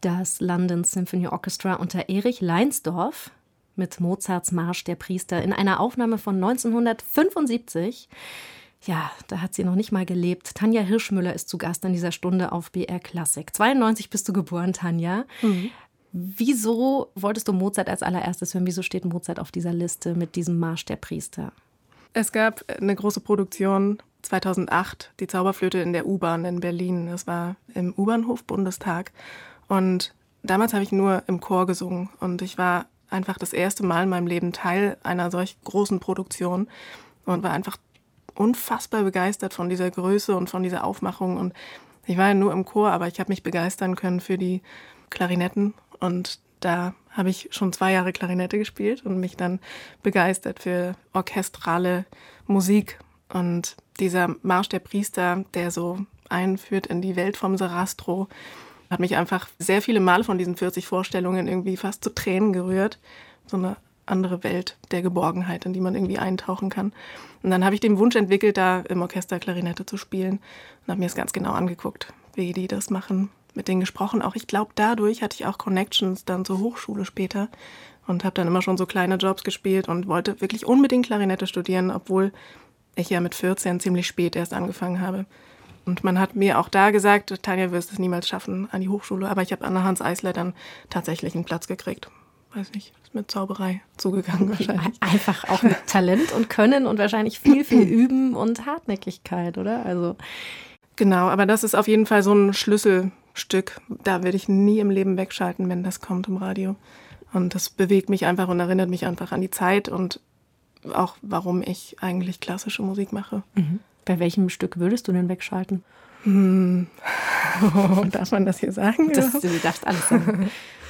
Das London Symphony Orchestra unter Erich Leinsdorf mit Mozarts Marsch der Priester in einer Aufnahme von 1975. Ja, da hat sie noch nicht mal gelebt. Tanja Hirschmüller ist zu Gast in dieser Stunde auf BR Klassik. 92 bist du geboren, Tanja. Wieso wolltest du Mozart als allererstes hören? Wieso steht Mozart auf dieser Liste mit diesem Marsch der Priester? Es gab eine große Produktion 2008, die Zauberflöte in der U-Bahn in Berlin. Das war im U-Bahnhof Bundestag. Und damals habe ich nur im Chor gesungen. Und ich war einfach das erste Mal in meinem Leben Teil einer solch großen Produktion und war einfach unfassbar begeistert von dieser Größe und von dieser Aufmachung. Und ich war ja nur im Chor, aber ich habe mich begeistern können für die Klarinetten. Und da habe ich schon 2 Jahre Klarinette gespielt und mich dann begeistert für orchestrale Musik. Und dieser Marsch der Priester, der so einführt in die Welt vom Sarastro, hat mich einfach sehr viele Male von diesen 40 Vorstellungen irgendwie fast zu Tränen gerührt. So eine andere Welt der Geborgenheit, in die man irgendwie eintauchen kann. Und dann habe ich den Wunsch entwickelt, da im Orchester Klarinette zu spielen und habe mir das ganz genau angeguckt, wie die das machen, mit denen gesprochen. Auch ich glaube, dadurch hatte ich auch Connections dann zur Hochschule später und habe dann immer schon so kleine Jobs gespielt und wollte wirklich unbedingt Klarinette studieren, obwohl ich ja mit 14 ziemlich spät erst angefangen habe. Und man hat mir auch da gesagt, Tanja, wirst es niemals schaffen an die Hochschule. Aber ich habe an der Hans Eisler dann tatsächlich einen Platz gekriegt. Weiß nicht, ist mit Zauberei zugegangen wahrscheinlich. Einfach auch mit Talent und Können und wahrscheinlich viel, viel Üben und Hartnäckigkeit, oder? Also genau, aber das ist auf jeden Fall so ein Schlüsselstück. Da werde ich nie im Leben wegschalten, wenn das kommt im Radio. Und das bewegt mich einfach und erinnert mich einfach an die Zeit und auch, warum ich eigentlich klassische Musik mache. Bei welchem Stück würdest du denn wegschalten? Darf man das hier sagen? Du darfst alles sagen.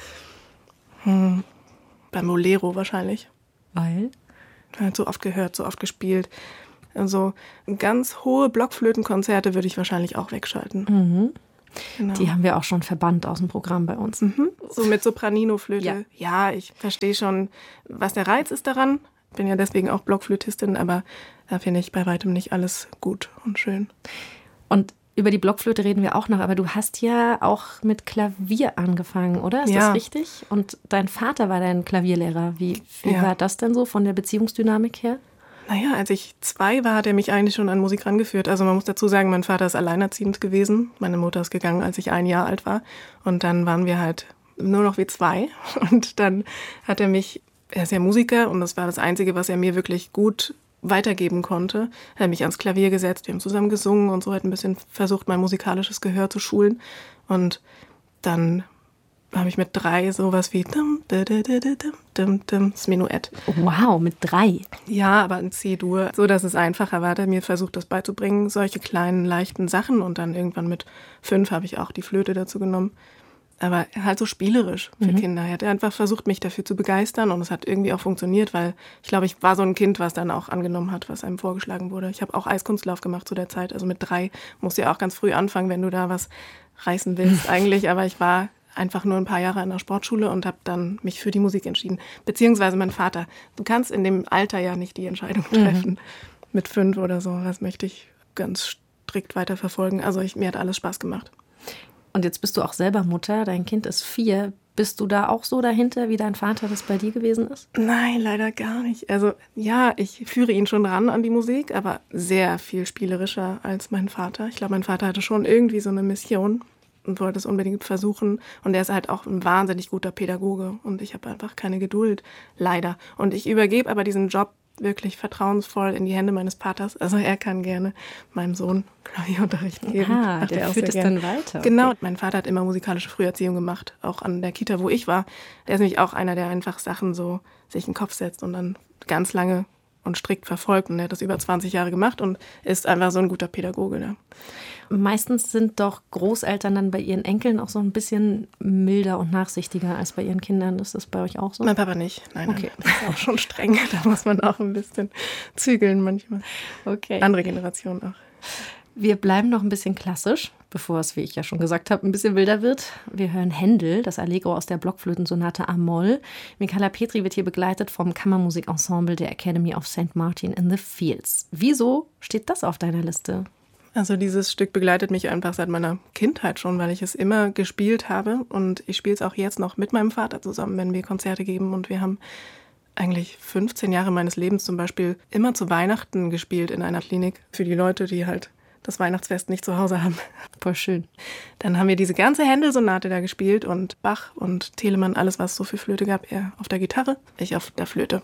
Beim Bolero wahrscheinlich. Weil? So oft gehört, so oft gespielt. Also ganz hohe Blockflötenkonzerte würde ich wahrscheinlich auch wegschalten. Genau. Die haben wir auch schon verbannt aus dem Programm bei uns. So mit Sopranino-Flöte. Ja, ich verstehe schon, was der Reiz ist daran. Bin ja deswegen auch Blockflötistin, aber da finde ich bei weitem nicht alles gut und schön. Und über die Blockflöte reden wir auch noch, aber du hast ja auch mit Klavier angefangen, oder? Ist das richtig? Und dein Vater war dein Klavierlehrer. Wie war das denn so von der Beziehungsdynamik her? Naja, als ich 2 war, hat er mich eigentlich schon an Musik rangeführt. Also man muss dazu sagen, mein Vater ist alleinerziehend gewesen. Meine Mutter ist gegangen, als ich 1 Jahr alt war. Und dann waren wir halt nur noch wir 2. Und dann hat er mich, er ist ja Musiker und das war das Einzige, was er mir wirklich gut weitergeben konnte. Er hat mich ans Klavier gesetzt, wir haben zusammen gesungen und so, hat ein bisschen versucht, mein musikalisches Gehör zu schulen. Und dann habe ich mit 3 sowas wie das Menuett. Wow, mit 3? Ja, aber in C-Dur, so dass es einfacher war. Er hat mir versucht, das beizubringen, solche kleinen, leichten Sachen. Und dann irgendwann mit 5 habe ich auch die Flöte dazu genommen. Aber halt so spielerisch für Kinder. Er hat einfach versucht, mich dafür zu begeistern und es hat irgendwie auch funktioniert, weil ich glaube, ich war so ein Kind, was dann auch angenommen hat, was einem vorgeschlagen wurde. Ich habe auch Eiskunstlauf gemacht zu der Zeit, also mit 3 musst du ja auch ganz früh anfangen, wenn du da was reißen willst eigentlich. Aber ich war einfach nur ein paar Jahre in der Sportschule und habe dann mich für die Musik entschieden. Beziehungsweise mein Vater. Du kannst in dem Alter ja nicht die Entscheidung treffen. Mit 5 oder so, das möchte ich ganz strikt weiterverfolgen. Also mir hat alles Spaß gemacht. Und jetzt bist du auch selber Mutter, dein Kind ist 4. Bist du da auch so dahinter, wie dein Vater das bei dir gewesen ist? Nein, leider gar nicht. Also ja, ich führe ihn schon ran an die Musik, aber sehr viel spielerischer als mein Vater. Ich glaube, mein Vater hatte schon irgendwie so eine Mission und wollte es unbedingt versuchen. Und er ist halt auch ein wahnsinnig guter Pädagoge und ich habe einfach keine Geduld, leider. Und ich übergebe aber diesen Job wirklich vertrauensvoll in die Hände meines Vaters. Also er kann gerne meinem Sohn Klavierunterricht geben. Der führt es dann weiter. Genau, mein Vater hat immer musikalische Früherziehung gemacht, auch an der Kita, wo ich war. Der ist nämlich auch einer, der einfach Sachen so sich in den Kopf setzt und dann ganz lange und strikt verfolgt. Und er hat das über 20 Jahre gemacht und ist einfach so ein guter Pädagoge da. Meistens sind doch Großeltern dann bei ihren Enkeln auch so ein bisschen milder und nachsichtiger als bei ihren Kindern. Ist das bei euch auch so? Mein Papa nicht. Nein, okay. Das ist auch schon streng. Da muss man auch ein bisschen zügeln manchmal. Okay. Andere Generationen auch. Wir bleiben noch ein bisschen klassisch, bevor es, wie ich ja schon gesagt habe, ein bisschen wilder wird. Wir hören Händel, das Allegro aus der Blockflötensonate A-Moll. Michala Petri wird hier begleitet vom Kammermusikensemble der Academy of St. Martin in the Fields. Wieso steht das auf deiner Liste? Also dieses Stück begleitet mich einfach seit meiner Kindheit schon, weil ich es immer gespielt habe. Und ich spiele es auch jetzt noch mit meinem Vater zusammen, wenn wir Konzerte geben. Und wir haben eigentlich 15 Jahre meines Lebens zum Beispiel immer zu Weihnachten gespielt in einer Klinik für die Leute, die halt das Weihnachtsfest nicht zu Hause haben. Voll schön. Dann haben wir diese ganze Händel-Sonate da gespielt und Bach und Telemann, alles was es so für Flöte gab, er auf der Gitarre, ich auf der Flöte.